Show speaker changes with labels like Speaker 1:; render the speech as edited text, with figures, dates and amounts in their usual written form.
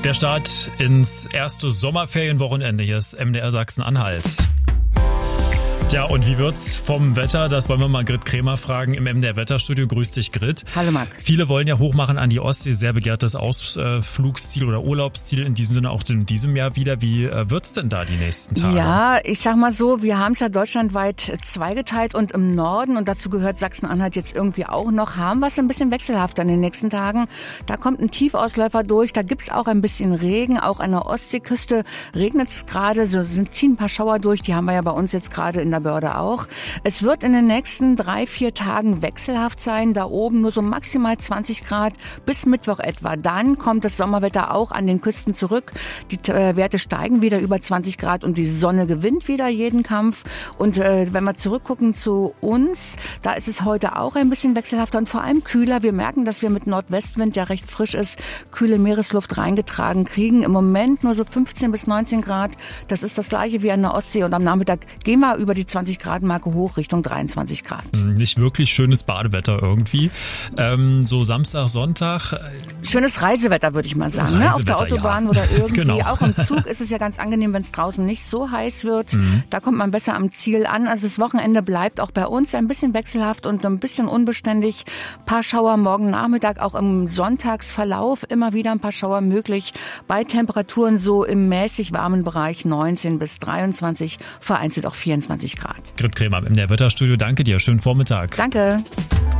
Speaker 1: Der Start ins erste Sommerferienwochenende. Hier ist MDR Sachsen-Anhalt. Tja, und wie wird's vom Wetter? Das wollen wir mal Grit Kremer fragen im MDR-Wetterstudio. Grüß dich, Grit.
Speaker 2: Hallo, Marc.
Speaker 1: Viele wollen ja hochmachen an die Ostsee. Sehr begehrtes Ausflugsziel oder Urlaubsziel. In diesem Sinne auch in diesem Jahr wieder. Wie wird's denn da die nächsten Tage?
Speaker 2: Ja, ich sag mal so, wir haben es ja deutschlandweit zweigeteilt und im Norden, und dazu gehört Sachsen-Anhalt jetzt irgendwie auch noch, haben wir es ein bisschen wechselhafter in den nächsten Tagen. Da kommt ein Tiefausläufer durch, da gibt's auch ein bisschen Regen. Auch an der Ostseeküste regnet es gerade, ziehen ein paar Schauer durch. Die haben wir ja bei uns jetzt gerade in der Börde auch. Es wird in den nächsten 3-4 Tagen wechselhaft sein. Da oben nur so maximal 20 Grad bis Mittwoch etwa. Dann kommt das Sommerwetter auch an den Küsten zurück. Die Werte steigen wieder über 20 Grad und die Sonne gewinnt wieder jeden Kampf. Und wenn wir zurückgucken zu uns, da ist es heute auch ein bisschen wechselhafter und vor allem kühler. Wir merken, dass wir mit Nordwestwind, der recht frisch ist, kühle Meeresluft reingetragen kriegen. Im Moment nur so 15 bis 19 Grad. Das ist das gleiche wie an der Ostsee. Und am Nachmittag gehen wir über die 20 Grad Marke hoch Richtung 23 Grad.
Speaker 1: Nicht wirklich schönes Badewetter irgendwie. So Samstag, Sonntag.
Speaker 2: Schönes Reisewetter, würde ich mal sagen. Auf der Autobahn
Speaker 1: ja.
Speaker 2: Oder irgendwie.
Speaker 1: Genau.
Speaker 2: Auch im Zug ist es ja ganz angenehm, wenn es draußen nicht so heiß wird. Da kommt man besser am Ziel an. Also das Wochenende bleibt auch bei uns ein bisschen wechselhaft und ein bisschen unbeständig. Ein paar Schauer morgen Nachmittag, auch im Sonntagsverlauf immer wieder ein paar Schauer möglich. Bei Temperaturen so im mäßig warmen Bereich 19 bis 23, vereinzelt auch 24 Grad.
Speaker 1: Grit Kremer im MDR Wetterstudio, danke dir. Schönen Vormittag.
Speaker 2: Danke.